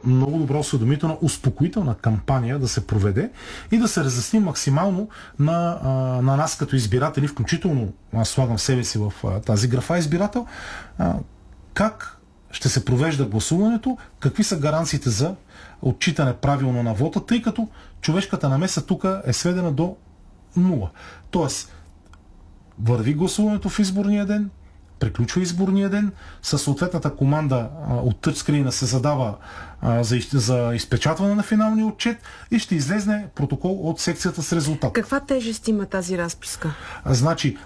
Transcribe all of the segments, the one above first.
много добра осведомителна, успокоителна кампания да се проведе и да се разясни максимално на нас като избиратели, включително аз слагам себе си в тази графа избирател, как ще се провежда гласуването, какви са гаранциите за отчитане правилно на вота, тъй като човешката намеса тук е сведена до 0. Тоест, върви гласуването в изборния ден, приключва изборния ден, със съответната команда от тъчскрина се задава за изпечатване на финалния отчет и ще излезне протокол от секцията с резултат. Каква тежест има тази разписка? Значи,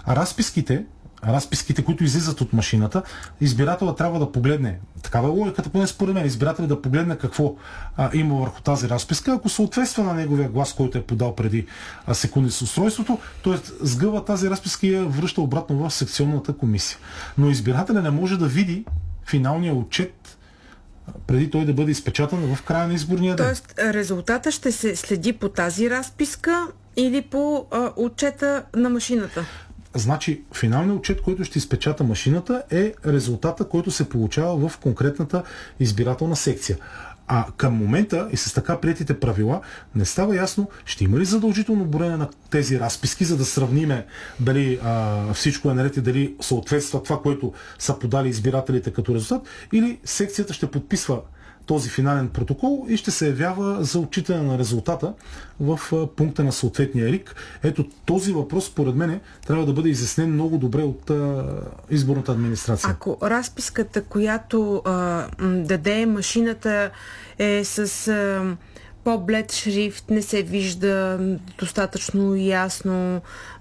разписките, които излизат от машината, избирателът трябва да погледне, такава е логиката, поне според мен, избирателят да погледне какво има върху тази разписка, ако съответства на неговия глас, който е подал преди секунди с устройството, т.е. сгъва тази разписка и я връща обратно в секционната комисия. Но избирателят не може да види финалния отчет преди той да бъде изпечатан в края на изборния ден. Тоест, резултата ще се следи по тази разписка или по отчета на машината? Значи, финалният отчет, който ще изпечата машината, е резултата, който се получава в конкретната избирателна секция. А към момента и с така приетите правила не става ясно, ще има ли задължително броене на тези разписки, за да сравниме дали всичко е наред и дали съответства това, което са подали избирателите като резултат, или секцията ще подписва този финален протокол и ще се явява за отчитане на резултата в пункта на съответния РИК. Ето този въпрос, според мен, трябва да бъде изяснен много добре от изборната администрация. Ако разписката, която даде машината, е с по-блед шрифт, не се вижда достатъчно ясно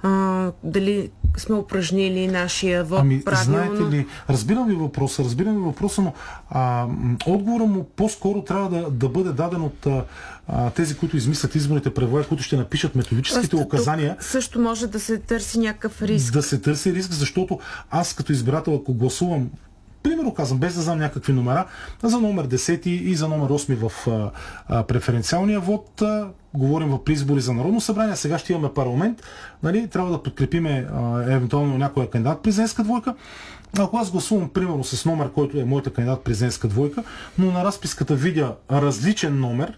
дали сме упражнили нашия вод правилно. Знаете ли, разбирам ви въпроса, но отговорът му по-скоро трябва да бъде даден от тези, които измислят изборните правила, които ще напишат методическите указания. Също може да се търси някакъв риск. Да се търси риск, защото аз като избирател, ако гласувам, примерно казвам, без да знам някакви номера, за номер 10 и за номер 8 в преференциалния вод, говорим в избори за Народно събрание, сега ще имаме парламент, нали, трябва да подкрепиме евентуално някоя кандидат президентска двойка. Ако аз гласувам, примерно, с номер, който е моята кандидат президентска двойка, но на разписката видя различен номер,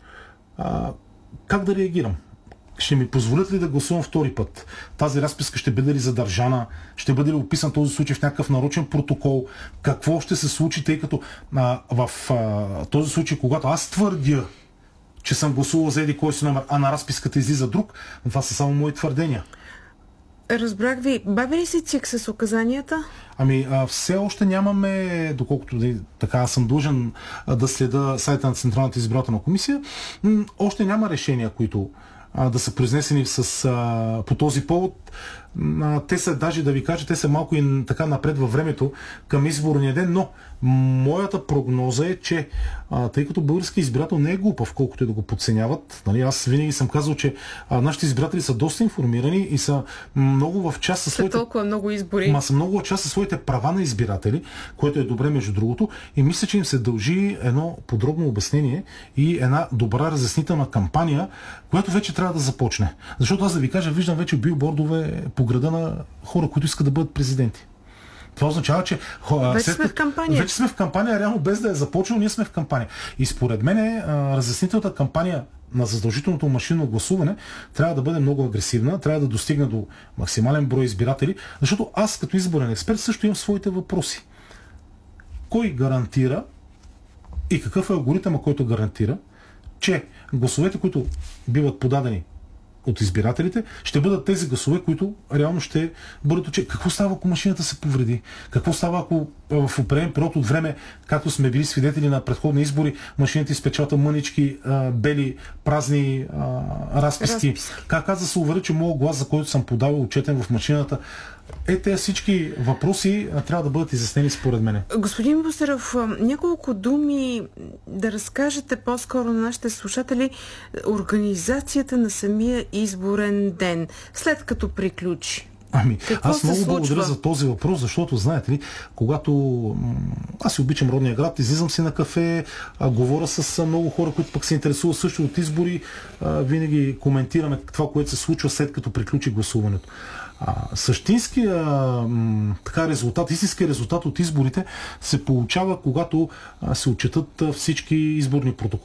как да реагирам? Ще ми позволят ли да гласувам втори път? Тази разписка ще бъде ли задържана? Ще бъде ли описан този случай в някакъв нарочен протокол? Какво ще се случи, тъй като в този случай, когато аз твърдя, че съм гласувал за еди кой си номер, а на разписката излиза друг, това са само мои твърдения. Разбрах ви. Бави ли си ЦИК с указанията? Все още нямаме, доколкото така съм длъжен да следа сайта на Централната избирателна комисия, още няма решения, които да са произнесени по този повод. Те са, даже да ви кажа, те са малко и така напред във времето към изборния ден, но моята прогноза е, че тъй като български избирател не е глупав, колкото и да го подценяват, нали, аз винаги съм казал, че нашите избиратели са доста информирани и са много в час със своите... толкова много избори. Са много в час със своите права на избиратели, което е добре между другото, и мисля, че им се дължи едно подробно обяснение и една добра разяснителна кампания, която вече трябва да започне. Защото аз да ви кажа, виждам вече билбордове по града на хора, които искат да бъдат президенти. Това означава, че вече сме в кампания. Вече сме в кампания, реално без да е започнал, ние сме в кампания. И според мен разяснителната кампания на задължителното машинно гласуване трябва да бъде много агресивна, трябва да достигне до максимален брой избиратели, защото аз като изборен експерт също имам своите въпроси. Кой гарантира и какъв е алгоритъмът, който гарантира, че гласовете, които биват подадени от избирателите, ще бъдат тези гласове, които реално ще бъдат отчетени. Какво става, ако машината се повреди? Какво става, ако в определен период от време, както сме били свидетели на предходни избори, машината изпечата мънички, бели, празни разписки? Как аз да се уверя, че моят глас, за който съм подал, отчетен в машината? Тези всички въпроси трябва да бъдат изяснени според мене. Господин Бусеров, няколко думи да разкажете по-скоро на нашите слушатели организацията на самия изборен ден, след като приключи. Аз много благодаря за този въпрос, защото, знаете ли, когато аз си обичам родния град, излизам си на кафе, говоря с много хора, които пък се интересуват също от избори, винаги коментираме това, което се случва след като приключи гласуването. Същинския резултат, истинския резултат от изборите се получава, когато се отчетат всички изборни протоколи.